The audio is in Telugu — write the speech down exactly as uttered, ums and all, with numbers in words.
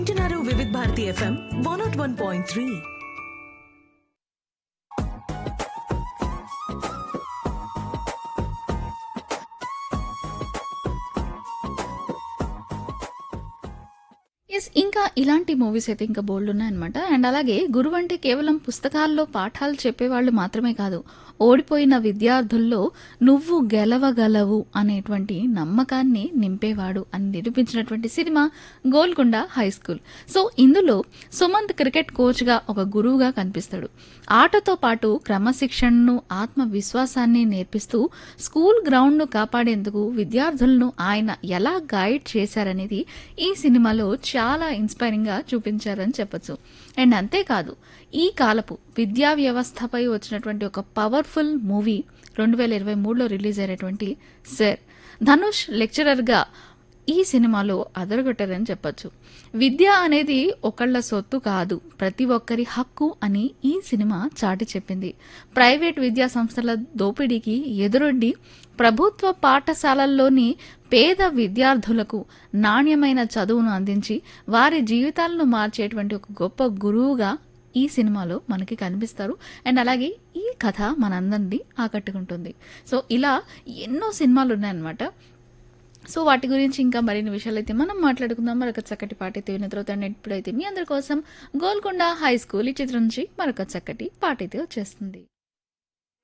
వింటున్నారు వివిధ Bharati FM one not one point three. Yes ఇంకా ఇలాంటి మూవీస్ అయితే ఇంకా బోల్డ్ ఉన్నాయన్నమాట. అండ్ అలాగే గురువు అంటే కేవలం పుస్తకాల్లో పాఠాలు చెప్పేవాళ్ళు మాత్రమే కాదు, ఓడిపోయిన విద్యార్థుల్లో నువ్వు గెలవగలవు అనేటువంటి నమ్మకాన్ని నింపేవాడు అని నిరూపించినటువంటి cinema Golconda high school. So ఇందులో సుమంత్ క్రికెట్ కోచ్గా ఒక గురువుగా కనిపిస్తాడు. ఆటతో పాటు క్రమశిక్షణను ఆత్మవిశ్వాసాన్ని నేర్పిస్తూ స్కూల్ గ్రౌండ్ను కాపాడేందుకు విద్యార్థులను ఆయన ఎలా గైడ్ చేశారనేది ఈ సినిమాలో చాలా ఇన్స్పైరింగ్ గా చూపించారని చెప్పొచ్చు. అండ్ అంతేకాదు, ఈ కాలపు విద్యా వ్యవస్థపై వచ్చినటువంటి ఒక పవర్ఫుల్ మూవీ రెండు వేల ఇరవై మూడులో రిలీజ్ అయినటువంటి సర్. ధనుష్ లెక్చరర్ గా ఈ సినిమాలో అదరగొట్టారని చెప్పొచ్చు. విద్య అనేది ఒకళ్ళ సొత్తు కాదు, ప్రతి ఒక్కరి హక్కు అని ఈ సినిమా చాటి చెప్పింది. ప్రైవేట్ విద్యా సంస్థల దోపిడీకి ఎదురొడ్డి ప్రభుత్వ పాఠశాలల్లోని పేద విద్యార్థులకు నాణ్యమైన చదువును అందించి వారి జీవితాలను మార్చేటువంటి ఒక గొప్ప గురువుగా ఈ సినిమాలో మనకి కనిపిస్తారు. అండ్ అలాగే ఈ కథ మనందరినీ ఆకట్టుకుంటుంది. సో ఇలా ఎన్నో సినిమాలు ఉన్నాయన్నమాట. సో వాటి గురించి ఇంకా మరిన్ని విషయాలు అయితే మనం మాట్లాడుకుందాం. మరొక చక్కటి పాట అయితే విన్న తర్వాత ఇప్పుడైతే మీ అందరి కోసం గోల్కొండ హై స్కూల్ ఈ చిత్రం నుంచి మరొక చక్కటి పాట అయితే వచ్చేస్తుంది.